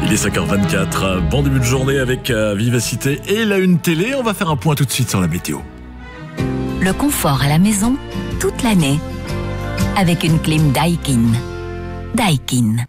Il est 5h24, bon début de journée avec Vivacité et la Une télé. On va faire un point tout de suite sur la météo. Le confort à la maison, toute l'année, avec une clim Daikin. Daikin.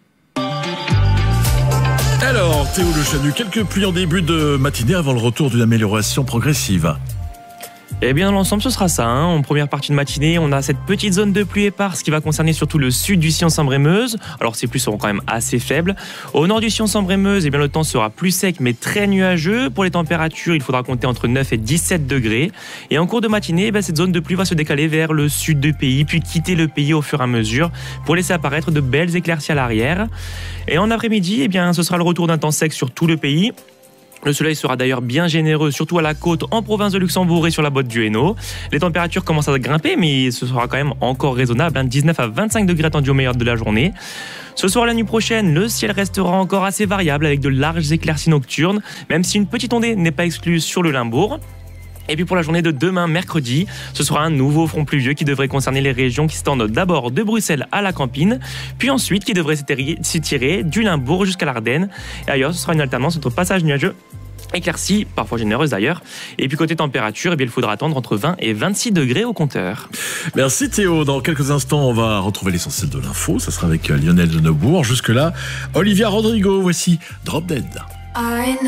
Alors, Théo Le Chanu, quelques pluies en début de matinée avant le retour d'une amélioration progressive. Eh bien, dans l'ensemble, ce sera ça. En première partie de matinée, on a cette petite zone de pluie éparse qui va concerner surtout le sud du Sillon-Sambre-et-Meuse. Alors, ces pluies seront quand même assez faibles. Au nord du Sillon-Sambre-et-Meuse, eh bien, le temps sera plus sec mais très nuageux. Pour les températures, il faudra compter entre 9 et 17 degrés. Et en cours de matinée, eh bien, cette zone de pluie va se décaler vers le sud du pays, puis quitter le pays au fur et à mesure pour laisser apparaître de belles éclaircies à l'arrière. Et en après-midi, eh bien, ce sera le retour d'un temps sec sur tout le pays. Le soleil sera d'ailleurs bien généreux, surtout à la côte, en province de Luxembourg et sur la botte du Hainaut. Les températures commencent à grimper, mais ce sera quand même encore raisonnable. 19 à 25 degrés attendus au meilleur de la journée. Ce soir, la nuit prochaine, le ciel restera encore assez variable avec de larges éclaircies nocturnes, même si une petite ondée n'est pas exclue sur le Limbourg. Et puis pour la journée de demain, mercredi, ce sera un nouveau front pluvieux qui devrait concerner les régions qui s'étendent d'abord de Bruxelles à la Campine, puis ensuite qui devrait s'étirer du Limbourg jusqu'à l'Ardenne. Et ailleurs, ce sera une alternance entre passage nuageux, éclaircies, parfois généreuses d'ailleurs. Et puis côté température, eh bien, il faudra attendre entre 20 et 26 degrés au compteur. Merci Théo. Dans quelques instants, on va retrouver l'essentiel de l'info. Ça sera avec Lionel de Neubourg. Jusque-là, Olivia Rodrigo. Voici Drop Dead.